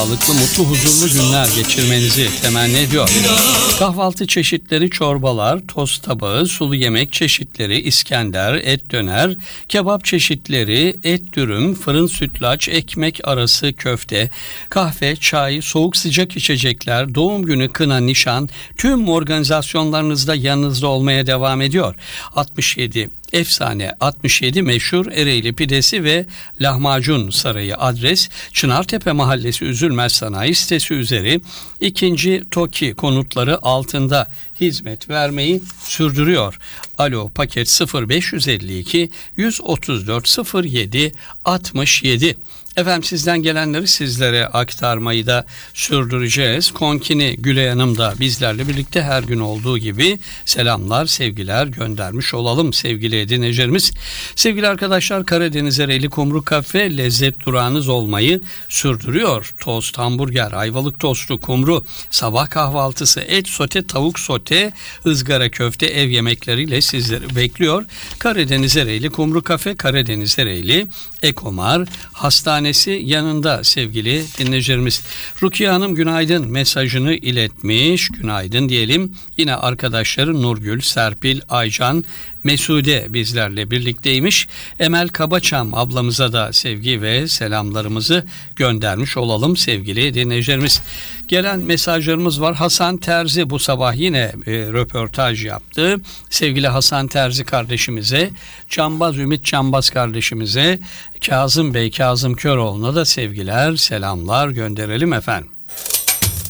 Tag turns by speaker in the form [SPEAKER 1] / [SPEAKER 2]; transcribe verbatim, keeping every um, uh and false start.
[SPEAKER 1] Sağlıklı, mutlu, huzurlu günler geçirmenizi temenni ediyor. Kahvaltı çeşitleri, çorbalar, tost tabağı, sulu yemek çeşitleri, İskender, et döner, kebap çeşitleri, et dürüm, fırın sütlaç, ekmek arası köfte, kahve, çay, soğuk sıcak içecekler, doğum günü, kına, nişan, tüm organizasyonlarınızda yanınızda olmaya devam ediyor. altmış yedi Efsane altmış yedi meşhur Ereğli pidesi ve lahmacun sarayı. Adres Çınartepe Mahallesi Üzülmez Sanayi sitesi üzeri ikinci TOKİ konutları altında hizmet vermeyi sürdürüyor. Alo paket sıfır beş yüz elli iki yüz otuz dört sıfır yedi altmış yedi. Efendim sizden gelenleri sizlere aktarmayı da sürdüreceğiz. Konkini Gülay Hanım da bizlerle birlikte her gün olduğu gibi selamlar, sevgiler göndermiş olalım sevgili dinleyicilerimiz. Sevgili arkadaşlar, Karadeniz Ereğli Kumru Kafe lezzet durağınız olmayı sürdürüyor. Tost, hamburger, ayvalık tostu, kumru, sabah kahvaltısı, et sote, tavuk sote, ızgara köfte, ev yemekleriyle sizleri bekliyor. Karadeniz Ereğli Kumru Kafe, Karadeniz Ereğli Ekomar Hastanesi yanında sevgili dinleyicilerimiz. Rukiye Hanım günaydın mesajını iletmiş. Günaydın diyelim. Yine arkadaşları Nurgül, Serpil, Aycan, Mesude bizlerle birlikteymiş. Emel Kabaçam ablamıza da sevgi ve selamlarımızı göndermiş olalım sevgili dinleyicilerimiz. Gelen mesajlarımız var. Hasan Terzi bu sabah yine e, röportaj yaptı. Sevgili Hasan Terzi kardeşimize, Cambaz Ümit Cambaz kardeşimize, Kazım Bey, Kazım Köroğlu'na da sevgiler, selamlar gönderelim efendim.